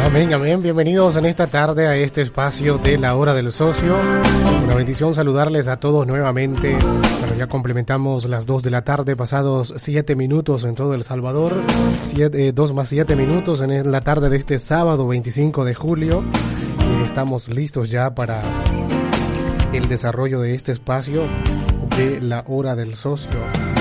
Amén, amén. Bienvenidos en esta tarde a este espacio de la Hora del Socio. Una bendición saludarles a todos nuevamente. Bueno, ya complementamos las 2 de la tarde, pasados 7 minutos en todo El Salvador. 2 más 7 minutos en la tarde de este sábado 25 de julio. Y estamos listos ya para el desarrollo de este espacio de la Hora del Socio.